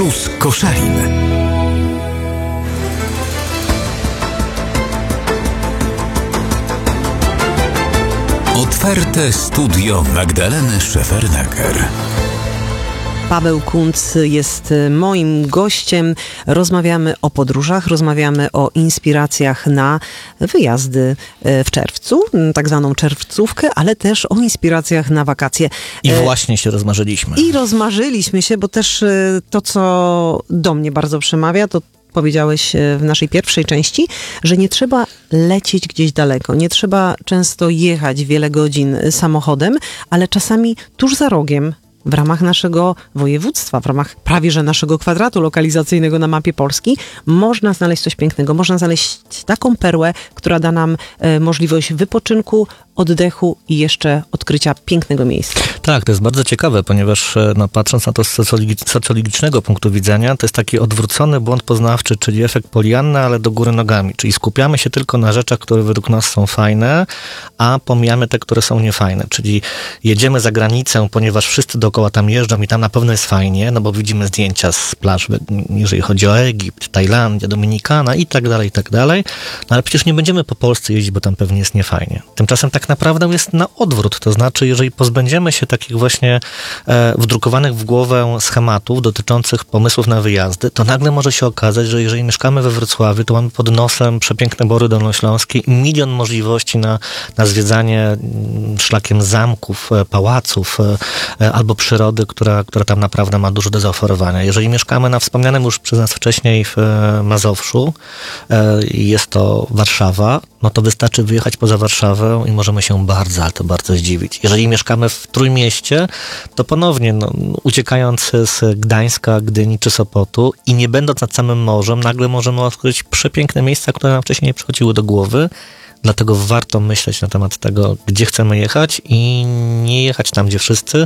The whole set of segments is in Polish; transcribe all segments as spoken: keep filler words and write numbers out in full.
plus Koszalin. Otwarte studio Magdaleny Szefernaker. Paweł Kuntz jest moim gościem. Rozmawiamy o podróżach, rozmawiamy o inspiracjach na wyjazdy w czerwcu, tak zwaną czerwcówkę, ale też o inspiracjach na wakacje. I właśnie się rozmarzyliśmy. I rozmarzyliśmy się, bo też to, co do mnie bardzo przemawia, to powiedziałeś w naszej pierwszej części, że nie trzeba lecieć gdzieś daleko, nie trzeba często jechać wiele godzin samochodem, ale czasami tuż za rogiem, w ramach naszego województwa, w ramach prawie że naszego kwadratu lokalizacyjnego na mapie Polski, można znaleźć coś pięknego. Można znaleźć taką perłę, która da nam e, możliwość wypoczynku, oddechu i jeszcze odkrycia pięknego miejsca. Tak, to jest bardzo ciekawe, ponieważ no, patrząc na to z socjologicznego punktu widzenia, to jest taki odwrócony błąd poznawczy, czyli efekt Polianny, ale do góry nogami. Czyli skupiamy się tylko na rzeczach, które według nas są fajne, a pomijamy te, które są niefajne. Czyli jedziemy za granicę, ponieważ wszyscy dookoła tam jeżdżą i tam na pewno jest fajnie, no bo widzimy zdjęcia z plaż, jeżeli chodzi o Egipt, Tajlandię, Dominikana i tak dalej, i tak dalej. No ale przecież nie będziemy po Polsce jeździć, bo tam pewnie jest niefajnie. Tymczasem tak naprawdę jest na odwrót. To znaczy, jeżeli pozbędziemy się takich właśnie e, wdrukowanych w głowę schematów dotyczących pomysłów na wyjazdy, to nagle może się okazać, że jeżeli mieszkamy we Wrocławiu, to mamy pod nosem przepiękne Bory Dolnośląskie i milion możliwości na, na zwiedzanie szlakiem zamków, pałaców e, albo przyrody, która, która tam naprawdę ma dużo do zaoferowania. Jeżeli mieszkamy na wspomnianym już przez nas wcześniej w Mazowszu i e, jest to Warszawa, no to wystarczy wyjechać poza Warszawę i możemy się bardzo, ale to bardzo zdziwić. Jeżeli mieszkamy w Trójmieście, to ponownie, no, uciekając z Gdańska, Gdyni czy Sopotu i nie będąc nad samym morzem, nagle możemy odkryć przepiękne miejsca, które nam wcześniej nie przychodziły do głowy. Dlatego warto myśleć na temat tego, gdzie chcemy jechać i nie jechać tam, gdzie wszyscy.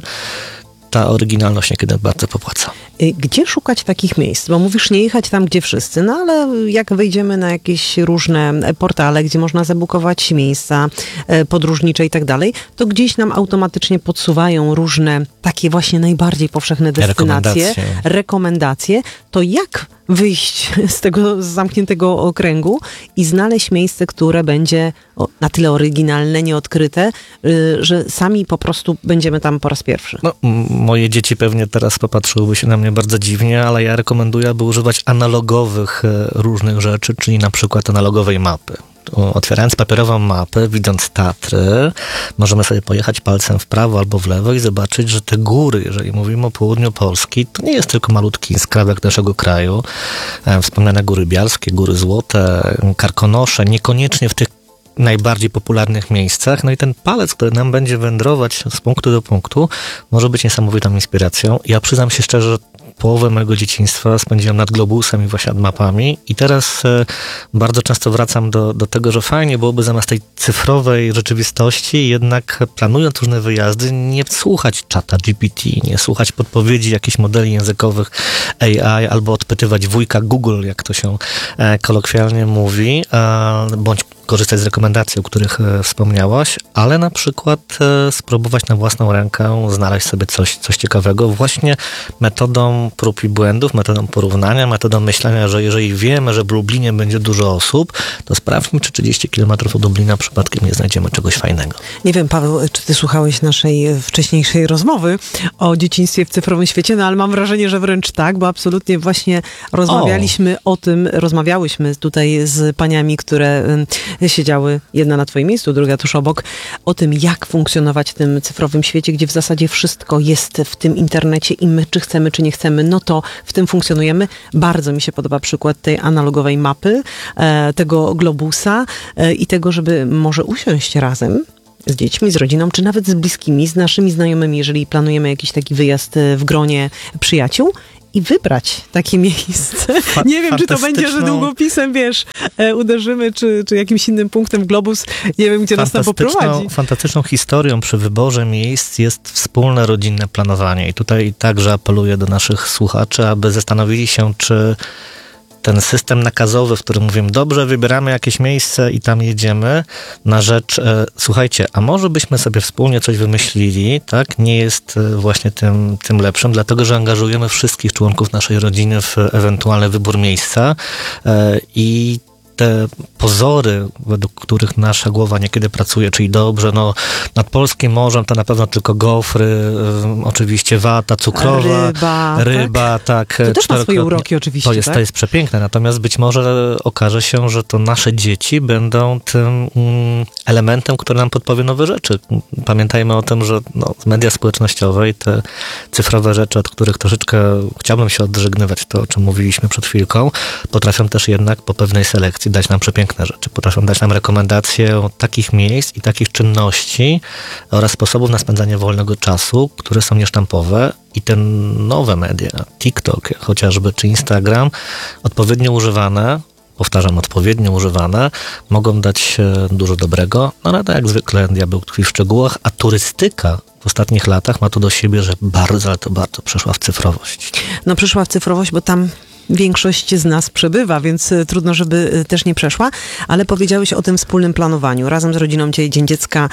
Ta oryginalność niekiedy bardzo popłaca. Gdzie szukać takich miejsc? Bo mówisz nie jechać tam, gdzie wszyscy, no ale jak wejdziemy na jakieś różne portale, gdzie można zabukować miejsca podróżnicze i tak dalej, to gdzieś nam automatycznie podsuwają różne takie właśnie najbardziej powszechne destynacje, rekomendacje. rekomendacje. To jak wyjść z tego z zamkniętego okręgu i znaleźć miejsce, które będzie o, na tyle oryginalne, nieodkryte, yy, że sami po prostu będziemy tam po raz pierwszy? No, m- moje dzieci pewnie teraz popatrzyłyby się na mnie bardzo dziwnie, ale ja rekomenduję, aby używać analogowych e, różnych rzeczy, czyli na przykład analogowej mapy. Otwierając papierową mapę, widząc Tatry, możemy sobie pojechać palcem w prawo albo w lewo i zobaczyć, że te góry, jeżeli mówimy o południu Polski, to nie jest tylko malutki skrawek naszego kraju. Wspomniane Góry Bialskie, Góry Złote, Karkonosze, niekoniecznie w tych najbardziej popularnych miejscach. No i ten palec, który nam będzie wędrować z punktu do punktu, może być niesamowitą inspiracją. Ja przyznam się szczerze, że połowę mojego dzieciństwa spędziłem nad globusem i właśnie nad mapami i teraz e, bardzo często wracam do, do tego, że fajnie byłoby zamiast tej cyfrowej rzeczywistości jednak planując różne wyjazdy nie słuchać czata G P T, nie słuchać podpowiedzi jakichś modeli językowych A I albo odpytywać wujka Google, jak to się e, kolokwialnie mówi, e, bądź korzystać z rekomendacji, o których e, wspomniałaś, ale na przykład e, spróbować na własną rękę znaleźć sobie coś, coś ciekawego właśnie metodą prób i błędów, metodą porównania, metodą myślenia, że jeżeli wiemy, że w Lublinie będzie dużo osób, to sprawdźmy, czy trzydzieści kilometrów od Lublina przypadkiem nie znajdziemy czegoś fajnego. Nie wiem, Paweł, czy ty słuchałeś naszej wcześniejszej rozmowy o dzieciństwie w cyfrowym świecie, no ale mam wrażenie, że wręcz tak, bo absolutnie właśnie rozmawialiśmy o, o tym, rozmawiałyśmy tutaj z paniami, które siedziały, jedna na twoim miejscu, druga tuż obok, o tym, jak funkcjonować w tym cyfrowym świecie, gdzie w zasadzie wszystko jest w tym internecie i my, czy chcemy, czy nie chcemy, no to w tym funkcjonujemy. Bardzo mi się podoba przykład tej analogowej mapy, e, tego globusa e, i tego, żeby może usiąść razem z dziećmi, z rodziną, czy nawet z bliskimi, z naszymi znajomymi, jeżeli planujemy jakiś taki wyjazd w gronie przyjaciół i wybrać takie miejsce. Fa- nie wiem, czy to będzie, że długopisem, wiesz, e, uderzymy, czy, czy jakimś innym punktem w globus. Nie wiem, gdzie nas tam poprowadzi. Fantastyczną historią przy wyborze miejsc jest wspólne rodzinne planowanie. I tutaj także apeluję do naszych słuchaczy, aby zastanowili się, czy ten system nakazowy, w którym mówimy, dobrze, wybieramy jakieś miejsce i tam jedziemy, na rzecz, e, słuchajcie, a może byśmy sobie wspólnie coś wymyślili, tak? Nie jest e, właśnie tym, tym lepszym, dlatego, że angażujemy wszystkich członków naszej rodziny w ewentualny wybór miejsca e, i te pozory, według których nasza głowa niekiedy pracuje, czyli dobrze, no nad polskim morzem to na pewno tylko gofry, y, oczywiście wata cukrowa, ryba, ryba tak. tak. To też ma swoje uroki oczywiście, To jest, tak? to jest przepiękne, natomiast być może okaże się, że to nasze dzieci będą tym mm, elementem, który nam podpowie nowe rzeczy. Pamiętajmy o tym, że no, media społecznościowe i te cyfrowe rzeczy, od których troszeczkę chciałbym się odżegnywać, to o czym mówiliśmy przed chwilką, potrafią też jednak po pewnej selekcji dać nam przepiękne rzeczy. Potrafią dać nam rekomendacje takich miejsc i takich czynności oraz sposobów na spędzanie wolnego czasu, które są niesztampowe i te nowe media, TikTok chociażby, czy Instagram, odpowiednio używane, powtarzam, odpowiednio używane, mogą dać dużo dobrego, no ale tak jak zwykle diabeł tkwi w szczegółach, a turystyka w ostatnich latach ma to do siebie, że bardzo, ale to bardzo przeszła w cyfrowość. No przeszła w cyfrowość, bo tam większość z nas przebywa, więc trudno, żeby też nie przeszła, ale powiedziałeś o tym wspólnym planowaniu, razem z rodziną Dzień Dziecka,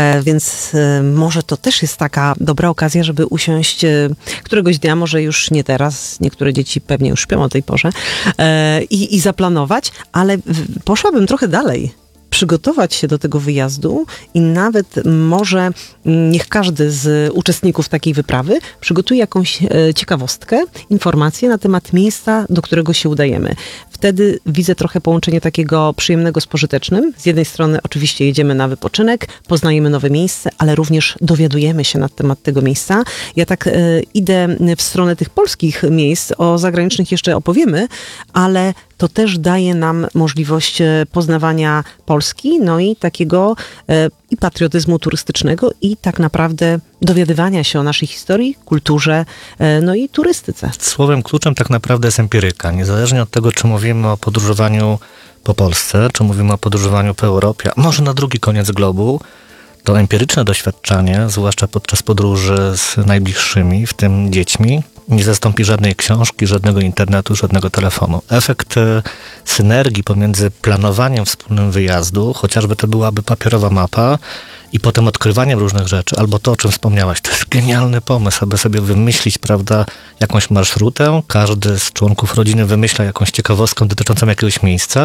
więc może to też jest taka dobra okazja, żeby usiąść któregoś dnia, może już nie teraz, niektóre dzieci pewnie już śpią o tej porze, i, i zaplanować, ale poszłabym trochę dalej. Przygotować się do tego wyjazdu i nawet może niech każdy z uczestników takiej wyprawy przygotuje jakąś ciekawostkę, informację na temat miejsca, do którego się udajemy. Wtedy widzę trochę połączenie takiego przyjemnego z pożytecznym. Z jednej strony oczywiście jedziemy na wypoczynek, poznajemy nowe miejsce, ale również dowiadujemy się na temat tego miejsca. Ja tak e, idę w stronę tych polskich miejsc, o zagranicznych jeszcze opowiemy, ale to też daje nam możliwość poznawania Polski, no i takiego e, i patriotyzmu turystycznego i tak naprawdę dowiadywania się o naszej historii, kulturze, e, no i turystyce. Słowem kluczem tak naprawdę jest empiryka. Niezależnie od tego, czy mówimy o podróżowaniu po Polsce, czy mówimy o podróżowaniu po Europie, a może na drugi koniec globu, to empiryczne doświadczenie, zwłaszcza podczas podróży z najbliższymi, w tym dziećmi, nie zastąpi żadnej książki, żadnego internetu, żadnego telefonu. Efekt synergii pomiędzy planowaniem wspólnym wyjazdu, chociażby to byłaby papierowa mapa, i potem odkrywaniem różnych rzeczy, albo to, o czym wspomniałaś, to jest genialny pomysł, aby sobie wymyślić, prawda, jakąś marszrutę. Każdy z członków rodziny wymyśla jakąś ciekawostkę dotyczącą jakiegoś miejsca.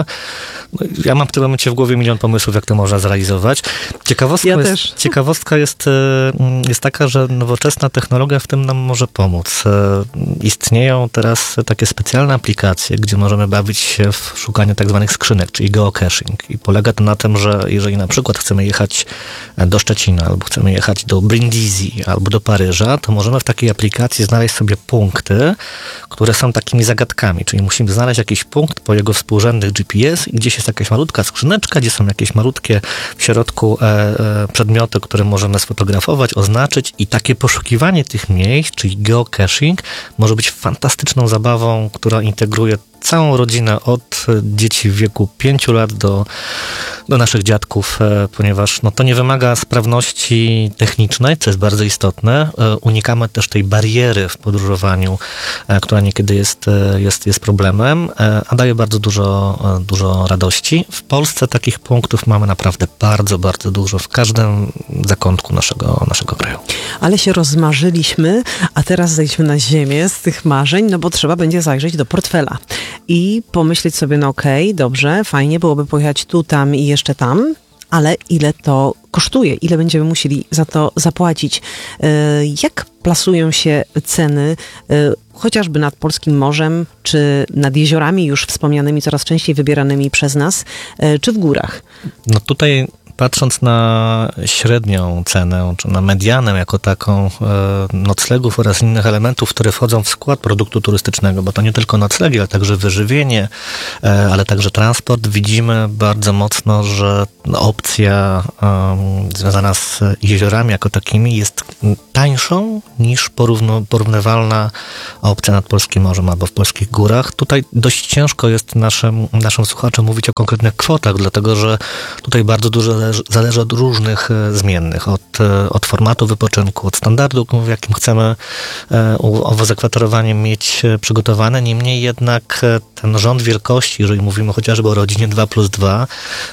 Ja mam w tym momencie w głowie milion pomysłów, jak to można zrealizować. Ciekawostka, ja jest, też. ciekawostka jest, jest taka, że nowoczesna technologia w tym nam może pomóc. Istnieją teraz takie specjalne aplikacje, gdzie możemy bawić się w szukanie tak zwanych skrzynek, czyli geocaching. I polega to na tym, że jeżeli na przykład chcemy jechać do Szczecina, albo chcemy jechać do Brindisi, albo do Paryża, to możemy w takiej aplikacji znaleźć sobie punkty, które są takimi zagadkami, czyli musimy znaleźć jakiś punkt po jego współrzędnych G P S i gdzieś jest jakaś malutka skrzyneczka, gdzie są jakieś malutkie w środku e, e, przedmioty, które możemy sfotografować, oznaczyć i takie poszukiwanie tych miejsc, czyli geocaching, może być fantastyczną zabawą, która integruje całą rodzinę od dzieci w wieku pięciu lat do, do naszych dziadków, ponieważ no, to nie wymaga sprawności technicznej, co jest bardzo istotne. Unikamy też tej bariery w podróżowaniu, która niekiedy jest, jest, jest problemem, a daje bardzo dużo, dużo radości. W Polsce takich punktów mamy naprawdę bardzo, bardzo dużo w każdym zakątku naszego, naszego kraju. Ale się rozmarzyliśmy, a teraz zejdźmy na ziemię z tych marzeń, no bo trzeba będzie zajrzeć do portfela i pomyśleć sobie, no okej, okay, dobrze, fajnie byłoby pojechać tu, tam i jeszcze tam, ale ile to kosztuje, ile będziemy musieli za to zapłacić. Jak plasują się ceny chociażby nad polskim morzem, czy nad jeziorami już wspomnianymi, coraz częściej wybieranymi przez nas, czy w górach? No tutaj patrząc na średnią cenę, czy na medianę jako taką e, noclegów oraz innych elementów, które wchodzą w skład produktu turystycznego, bo to nie tylko noclegi, ale także wyżywienie, e, ale także transport, widzimy bardzo mocno, że opcja e, związana z jeziorami jako takimi jest tańszą niż porówno, porównywalna opcja nad polskim morzem albo w polskich górach. Tutaj dość ciężko jest naszym, naszym słuchaczom mówić o konkretnych kwotach, dlatego że tutaj bardzo duże zależy, zależy od różnych zmiennych, od, od formatu wypoczynku, od standardu, w jakim chcemy owo zakwaterowanie mieć przygotowane. Niemniej jednak ten rząd wielkości, jeżeli mówimy chociażby o rodzinie dwa plus dwa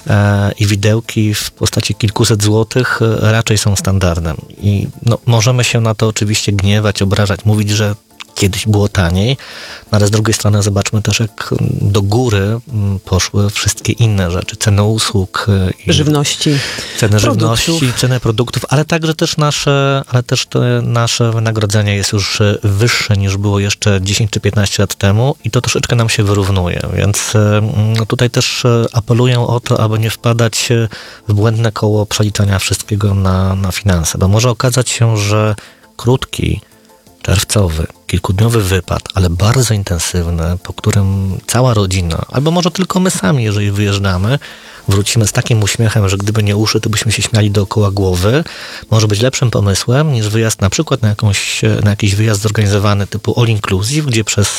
i widełki w postaci kilkuset złotych, raczej są standardem. I no, możemy się na to oczywiście gniewać, obrażać, mówić, że kiedyś było taniej, no ale z drugiej strony zobaczmy też, jak do góry poszły wszystkie inne rzeczy, ceny usług, i żywności, ceny produktów. żywności, ceny produktów, ale także też nasze, ale też to nasze wynagrodzenie jest już wyższe niż było jeszcze dziesięć czy piętnaście lat temu i to troszeczkę nam się wyrównuje, więc no tutaj też apeluję o to, aby nie wpadać w błędne koło przeliczania wszystkiego na, na finanse, bo może okazać się, że krótki, czerwcowy, kilkudniowy wypad, ale bardzo intensywny, po którym cała rodzina, albo może tylko my sami, jeżeli wyjeżdżamy, wrócimy z takim uśmiechem, że gdyby nie uszy, to byśmy się śmiali dookoła głowy, może być lepszym pomysłem niż wyjazd na przykład na, jakąś, na jakiś wyjazd zorganizowany typu all inclusive, gdzie przez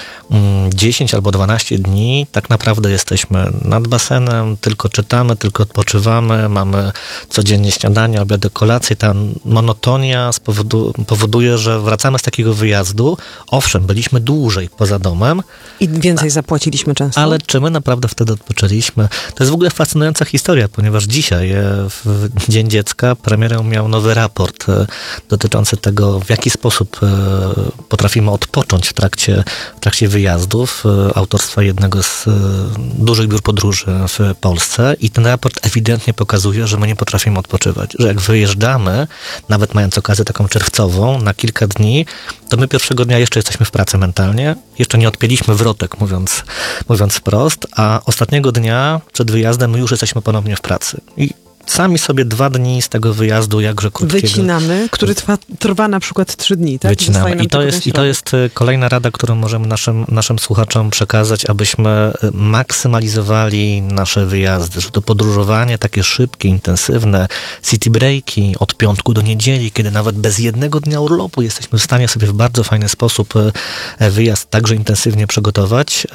dziesięć albo dwanaście dni tak naprawdę jesteśmy nad basenem, tylko czytamy, tylko odpoczywamy, mamy codziennie śniadanie, obiady, kolacje. Ta monotonia spowodu, powoduje, że wracamy z takiego wyjazdu. Owszem, byliśmy dłużej poza domem. I więcej zapłaciliśmy często. Ale czy my naprawdę wtedy odpoczęliśmy? To jest w ogóle fascynująca historia, ponieważ dzisiaj, w Dzień Dziecka, premierem miał nowy raport dotyczący tego, w jaki sposób potrafimy odpocząć w trakcie, w trakcie wyjazdów, autorstwa jednego z dużych biur podróży w Polsce i ten raport ewidentnie pokazuje, że my nie potrafimy odpoczywać, że jak wyjeżdżamy, nawet mając okazję taką czerwcową, na kilka dni, to my pierwszego dnia jeszcze jesteśmy w pracy mentalnie, jeszcze nie odpięliśmy wrotek, mówiąc, mówiąc wprost, a ostatniego dnia przed wyjazdem my już jesteśmy ponownie w pracy. I sami sobie dwa dni z tego wyjazdu, jakże krótkiego. Wycinamy, który trwa, trwa na przykład trzy dni, tak? Wycinamy. I to, jest, I to jest kolejna rada, którą możemy naszym, naszym słuchaczom przekazać, abyśmy maksymalizowali nasze wyjazdy, że to podróżowanie takie szybkie, intensywne, city breaki od piątku do niedzieli, kiedy nawet bez jednego dnia urlopu jesteśmy w stanie sobie w bardzo fajny sposób wyjazd także intensywnie przygotować,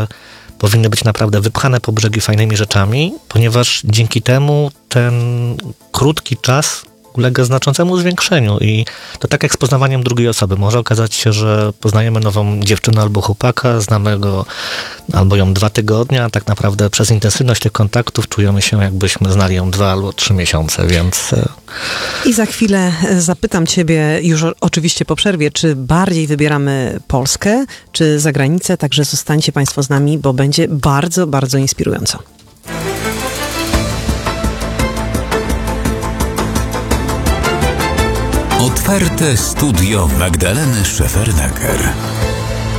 powinny być naprawdę wypchane po brzegi fajnymi rzeczami, ponieważ dzięki temu ten krótki czas ulega znaczącemu zwiększeniu i to tak jak z poznawaniem drugiej osoby. Może okazać się, że poznajemy nową dziewczynę albo chłopaka, znamy go albo ją dwa tygodnie, a tak naprawdę przez intensywność tych kontaktów czujemy się, jakbyśmy znali ją dwa albo trzy miesiące, więc... I za chwilę zapytam ciebie, już oczywiście po przerwie, czy bardziej wybieramy Polskę, czy zagranicę, także zostańcie państwo z nami, bo będzie bardzo, bardzo inspirująco. Otwarte studio Magdaleny Szefernaker.